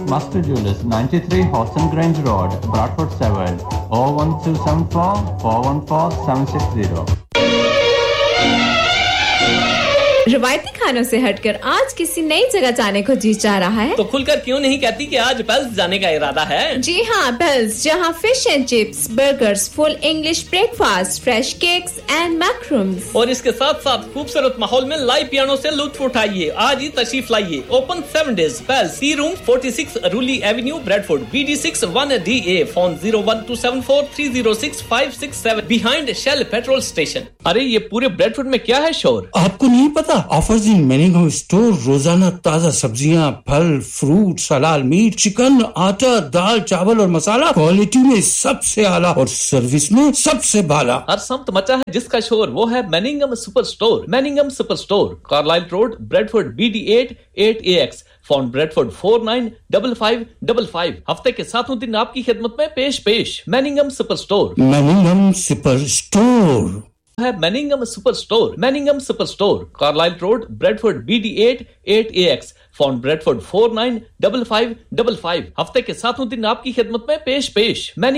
Master Jewelers, 93 Horton Grange Road, Bradford 7, 01274 414 760. रवायती खानों से हटकर आज किसी नई जगह जाने को जी चाह रहा है तो खुलकर क्यों नहीं कहती कि आज पेल्स जाने का इरादा है? जी हाँ, पेल्स, जहाँ fish and chips, burgers, full English breakfast, fresh cakes and मैक्रूम्स और इसके साथ साथ खूबसूरत माहौल में लाइव पियानो से लुत्फ उठाइए। आज ही तशरीफ लाइए। Open 7 days। Pails, C room 46 रूली Avenue, Bradford, BD6 1DA। Phone 01274306567 behind shell petrol station. अरे ये पूरे ब्रैडफोर्ड में क्या है शोर? आपको नहीं पता? ऑफर्स इन मैनिंगम स्टोर, रोजाना ताजा सब्जियां, फल, फ्रूट, हलाल मीट, चिकन, आटा, दाल, चावल और मसाला, क्वालिटी में सबसे आला और सर्विस में सबसे भाला। हर सम्त मचा है जिसका शोर, वो है मैनिंगम super store. मैनिंगम super store, Carlisle road, Bradford, BD8 8AX। Phone Bradford 495555। हफ्ते के 7 दिन आपकी खिदमत में पेश। मैनिंगम सुपर स्टोर। मैनिंगम सुपर स्टोर है मैनिंगम super store. मैनिंगम super store, Carlisle road, Bradford, BD8 8AX। Phone Bradford 495555। हफ्ते के 7 दिन आपकी खिदमत में पेश।